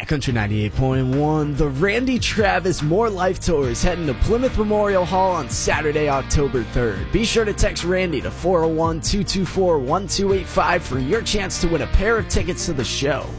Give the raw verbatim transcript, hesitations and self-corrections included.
Country ninety-eight point one, the Randy Travis More Life Tour is heading to Plymouth Memorial Hall on Saturday, October third. Be sure to text Randy to four oh one, two two four, one two eight five for your chance to win a pair of tickets to the show.